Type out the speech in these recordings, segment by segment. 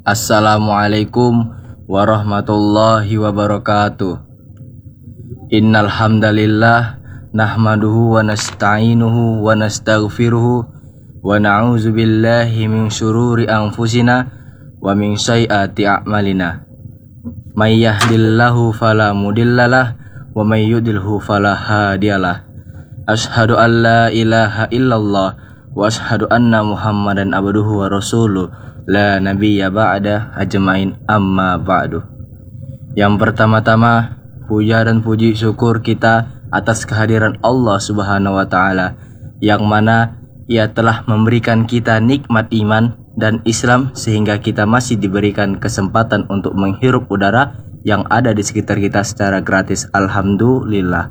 Assalamualaikum warahmatullahi wabarakatuh. Innal hamdalillah nahmaduhu wa nasta'inuhu wa nastaghfiruhu wa na'udzu billahi min syururi anfusina wa min sayyiati a'malina. May yahdihillahu fala mudhillalah wa may yudlilhu fala hadiyalah. Asyhadu an la ilaha illallah wa asyhadu anna Muhammadan abduhu wa rasuluh la nabiyya ba'da ajmain amma ba'du. Yang pertama-tama, puja dan puji syukur kita atas kehadiran Allah Subhanahu wa taala yang mana Ia telah memberikan kita nikmat iman dan Islam sehingga kita masih diberikan kesempatan untuk menghirup udara yang ada di sekitar kita secara gratis. Alhamdulillah.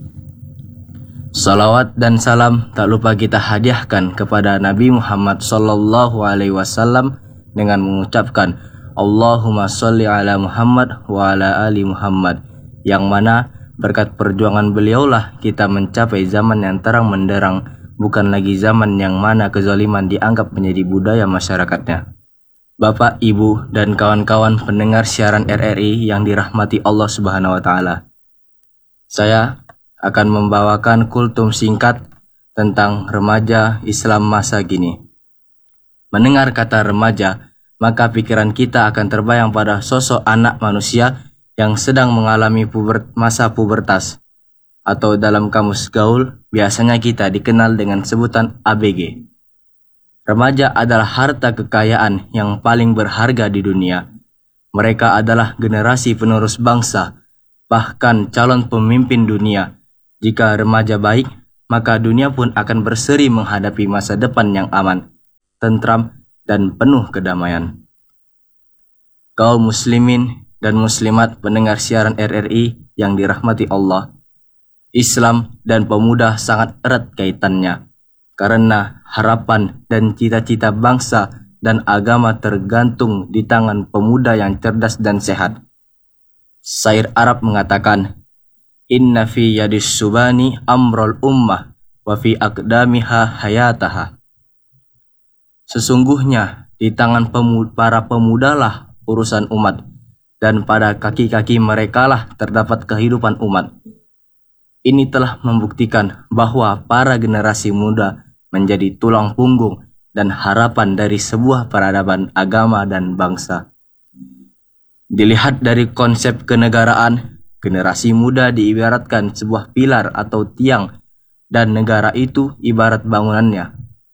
Salawat dan salam tak lupa kita hadiahkan kepada Nabi Muhammad sallallahu alaihi wasallam dengan mengucapkan Allahumma sholli ala Muhammad wa ala ali Muhammad, yang mana berkat perjuangan beliaulah kita mencapai zaman yang terang menderang, bukan lagi zaman yang mana kezaliman dianggap menjadi budaya masyarakatnya. Bapak, Ibu, dan kawan-kawan pendengar siaran RRI yang dirahmati Allah Subhanahu wa taala. Saya akan membawakan kultum singkat tentang remaja Islam masa kini. Mendengar kata remaja, maka pikiran kita akan terbayang pada sosok anak manusia yang sedang mengalami masa pubertas, atau dalam kamus gaul biasanya kita dikenal dengan sebutan ABG. Remaja adalah harta kekayaan yang paling berharga di dunia. Mereka adalah generasi penerus bangsa, bahkan calon pemimpin dunia. Jika remaja baik, maka dunia pun akan berseri menghadapi masa depan yang aman, tentram, dan penuh kedamaian. Kaum muslimin dan muslimat pendengar siaran RRI yang dirahmati Allah, Islam dan pemuda sangat erat kaitannya, karena harapan dan cita-cita bangsa dan agama tergantung di tangan pemuda yang cerdas dan sehat. Syair Arab mengatakan, Inna fi yadis subani amrul ummah wa fi aqdamiha hayataha. Sesungguhnya di tangan para pemudalah urusan umat, dan pada kaki-kaki merekalah terdapat kehidupan umat. Ini telah membuktikan bahwa para generasi muda menjadi tulang punggung dan harapan dari sebuah peradaban agama dan bangsa. Dilihat dari konsep kenegaraan, generasi muda diibaratkan sebuah pilar atau tiang, dan negara itu ibarat bangunannya.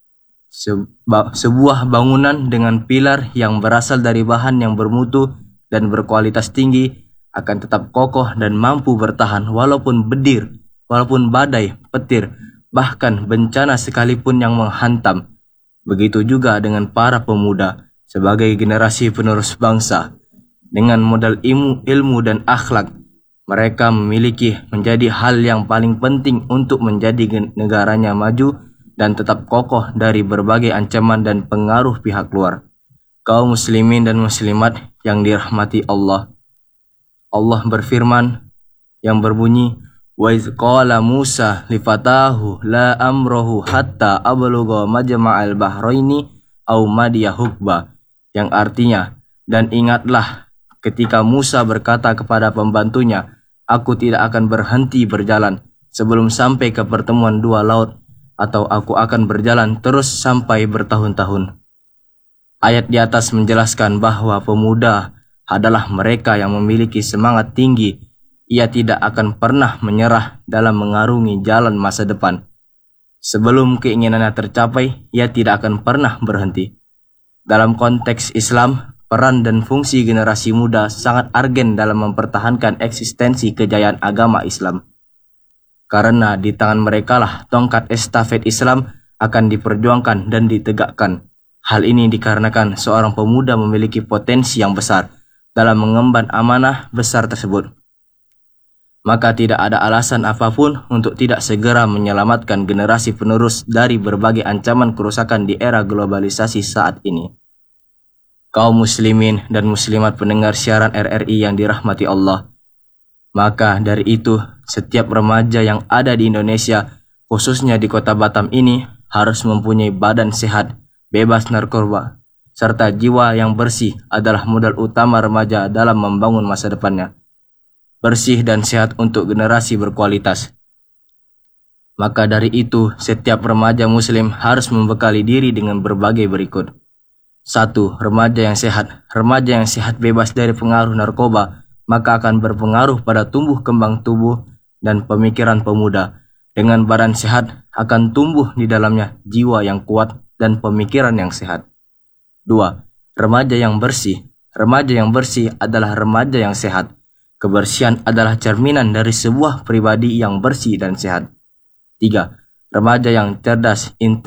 Sebuah bangunan dengan pilar yang berasal dari bahan yang bermutu dan berkualitas tinggi akan tetap kokoh dan mampu bertahan walaupun badai, petir, bahkan bencana sekalipun yang menghantam. Begitu juga dengan para pemuda sebagai generasi penerus bangsa. Dengan modal ilmu dan akhlak, mereka memiliki menjadi hal yang paling penting untuk menjadi negaranya maju dan tetap kokoh dari berbagai ancaman dan pengaruh pihak luar. Kaum muslimin dan muslimat yang dirahmati Allah. Allah berfirman yang berbunyi, Wa iz qala Musa li fatahu la amrohu hatta ablugha majma'al bahraini au madiya hukba, yang artinya, dan ingatlah ketika Musa berkata kepada pembantunya, aku tidak akan berhenti berjalan sebelum sampai ke pertemuan dua laut, atau aku akan berjalan terus sampai bertahun-tahun. Ayat di atas menjelaskan bahwa pemuda adalah mereka yang memiliki semangat tinggi. Ia tidak akan pernah menyerah dalam mengarungi jalan masa depan. Sebelum keinginannya tercapai, ia tidak akan pernah berhenti. Dalam konteks Islam, peran dan fungsi generasi muda sangat argen dalam mempertahankan eksistensi kejayaan agama Islam. Karena di tangan merekalah tongkat estafet Islam akan diperjuangkan dan ditegakkan. Hal ini dikarenakan seorang pemuda memiliki potensi yang besar dalam mengemban amanah besar tersebut. Maka tidak ada alasan apapun untuk tidak segera menyelamatkan generasi penerus dari berbagai ancaman kerusakan di era globalisasi saat ini. Kaum muslimin dan muslimat pendengar siaran RRI yang dirahmati Allah, maka dari itu setiap remaja yang ada di Indonesia, khususnya di kota Batam ini, harus mempunyai badan sehat, bebas narkoba, serta jiwa yang bersih adalah modal utama remaja dalam membangun masa depannya. Bersih dan sehat untuk generasi berkualitas. Maka dari itu, setiap remaja muslim harus membekali diri dengan berbagai berikut. 1. Remaja yang sehat. Remaja yang sehat bebas dari pengaruh narkoba, maka akan berpengaruh pada tumbuh kembang tubuh dan pemikiran pemuda. Dengan badan sehat, akan tumbuh di dalamnya jiwa yang kuat dan pemikiran yang sehat. 2. Remaja yang bersih. Remaja yang bersih adalah remaja yang sehat. Kebersihan adalah cerminan dari sebuah pribadi yang bersih dan sehat. 3. Remaja yang cerdas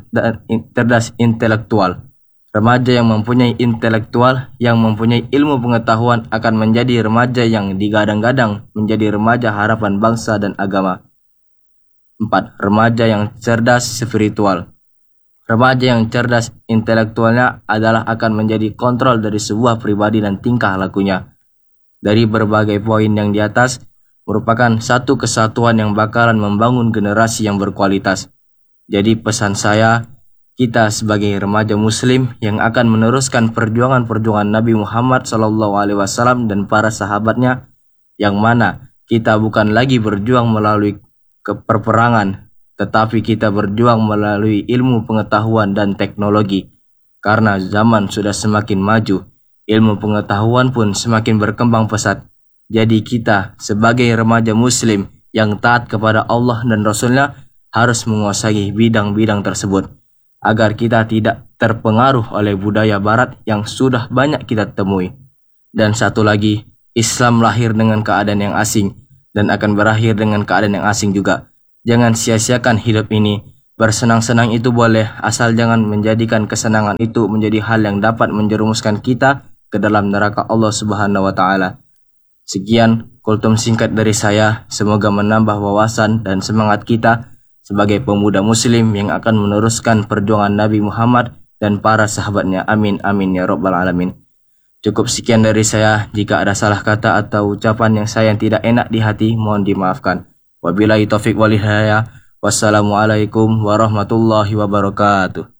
intelektual. Remaja yang mempunyai intelektual, yang mempunyai ilmu pengetahuan akan menjadi remaja yang digadang-gadang menjadi remaja harapan bangsa dan agama. 4. Remaja yang cerdas spiritual. Remaja yang cerdas intelektualnya adalah akan menjadi kontrol dari sebuah pribadi dan tingkah lakunya. Dari berbagai poin yang di atas, merupakan satu kesatuan yang bakalan membangun generasi yang berkualitas. Jadi pesan saya, kita sebagai remaja muslim yang akan meneruskan perjuangan-perjuangan Nabi Muhammad SAW dan para sahabatnya, yang mana kita bukan lagi berjuang melalui peperangan, tetapi kita berjuang melalui ilmu pengetahuan dan teknologi. Karena zaman sudah semakin maju, ilmu pengetahuan pun semakin berkembang pesat. Jadi kita sebagai remaja muslim yang taat kepada Allah dan Rasulnya harus menguasai bidang-bidang tersebut, agar kita tidak terpengaruh oleh budaya barat yang sudah banyak kita temui. Dan satu lagi, Islam lahir dengan keadaan yang asing dan akan berakhir dengan keadaan yang asing juga. Jangan sia-siakan hidup ini. Bersenang-senang itu boleh, asal jangan menjadikan kesenangan itu menjadi hal yang dapat menjerumuskan kita ke dalam neraka Allah Subhanahu wa Ta'ala. Sekian kultum singkat dari saya, semoga menambah wawasan dan semangat kita sebagai pemuda muslim yang akan meneruskan perjuangan Nabi Muhammad dan para sahabatnya. Amin amin ya rabbal alamin. Cukup sekian dari saya. Jika ada salah kata atau ucapan yang saya tidak enak di hati, mohon dimaafkan. Wabillahi taufik wal hidayah. Wassalamualaikum warahmatullahi wabarakatuh.